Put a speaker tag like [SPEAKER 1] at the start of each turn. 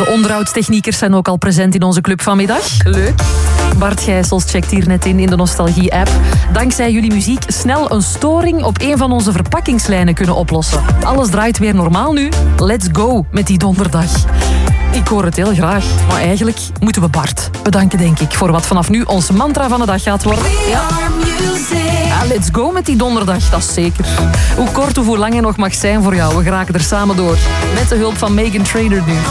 [SPEAKER 1] De onderhoudstechniekers zijn ook al present in onze club vanmiddag. Leuk. Bart Gijsels checkt hier net in de Nostalgie-app. Dankzij jullie muziek snel een storing op een van onze verpakkingslijnen kunnen oplossen. Alles draait weer normaal nu. Let's go met die donderdag. Ik hoor het heel graag, maar eigenlijk moeten we Bart bedanken, denk ik, voor wat vanaf nu ons mantra van de dag gaat worden. Ja, let's go met die donderdag, dat is zeker. Hoe kort of hoe lang hij nog mag zijn voor jou, we geraken er samen door. Met de hulp van Megan Trainor nu.